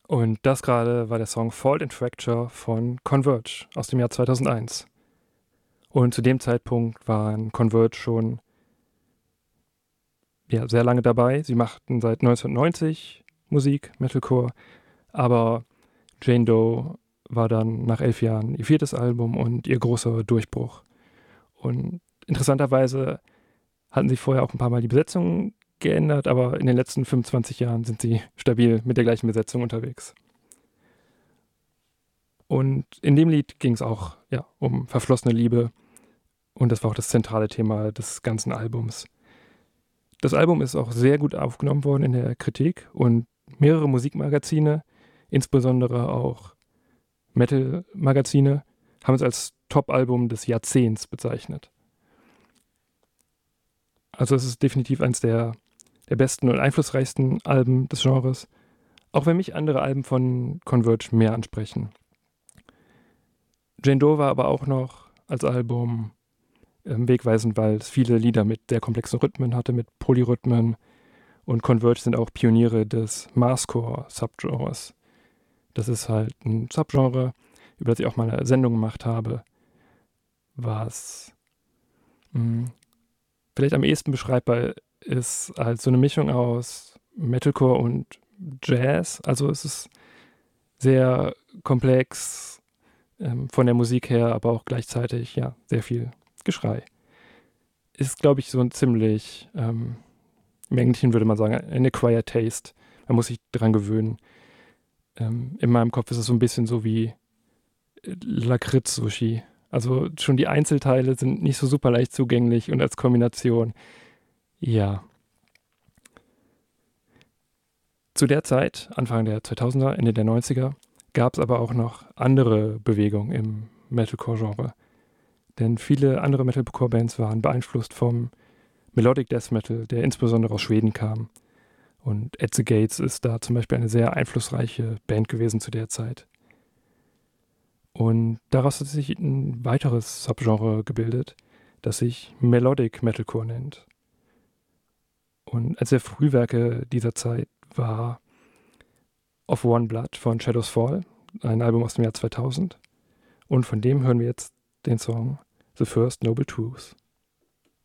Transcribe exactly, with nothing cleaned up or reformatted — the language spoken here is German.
Und das gerade war der Song Fault in Fracture von Converge aus dem Jahr zweitausendeins. Und zu dem Zeitpunkt waren Converge schon ja, sehr lange dabei. Sie machten seit neunzehnhundertneunzig Musik, Metalcore, aber Jane Doe war dann nach elf Jahren ihr viertes Album und ihr großer Durchbruch. Und interessanterweise hatten sie vorher auch ein paar Mal die Besetzung geändert, aber in den letzten fünfundzwanzig Jahren sind sie stabil mit der gleichen Besetzung unterwegs. Und in dem Lied ging es auch ja, um verflossene Liebe und das war auch das zentrale Thema des ganzen Albums. Das Album ist auch sehr gut aufgenommen worden in der Kritik und mehrere Musikmagazine, insbesondere auch Metal-Magazine, haben es als Top-Album des Jahrzehnts bezeichnet. Also es ist definitiv eines der, der besten und einflussreichsten Alben des Genres, auch wenn mich andere Alben von Converge mehr ansprechen. Jane Doe war aber auch noch als Album ähm, wegweisend, weil es viele Lieder mit sehr komplexen Rhythmen hatte, mit Polyrhythmen. Und Converge sind auch Pioniere des Mathcore-Subgenres. Das ist halt ein Subgenre, über das ich auch mal eine Sendung gemacht habe, was mh, vielleicht am ehesten beschreibbar ist als so eine Mischung aus Metalcore und Jazz. Also es ist sehr komplex ähm, von der Musik her, aber auch gleichzeitig ja sehr viel Geschrei. Ist, glaube ich, so ein ziemlich, ähm, im Englischen würde man sagen, ein acquired taste. Man muss sich dran gewöhnen. Ähm, in meinem Kopf ist es so ein bisschen so wie Lakritz-Sushi. Also schon die Einzelteile sind nicht so super leicht zugänglich und als Kombination, ja. Zu der Zeit, Anfang der zweitausender, Ende der neunziger, gab es aber auch noch andere Bewegungen im Metalcore-Genre. Denn viele andere Metalcore-Bands waren beeinflusst vom Melodic Death Metal, der insbesondere aus Schweden kam. Und At the Gates ist da zum Beispiel eine sehr einflussreiche Band gewesen zu der Zeit. Und daraus hat sich ein weiteres Subgenre gebildet, das sich Melodic Metalcore nennt. Und eines der Frühwerke dieser Zeit war Of One Blood von Shadows Fall, ein Album aus dem Jahr zweitausend. Und von dem hören wir jetzt den Song The First Noble Truth.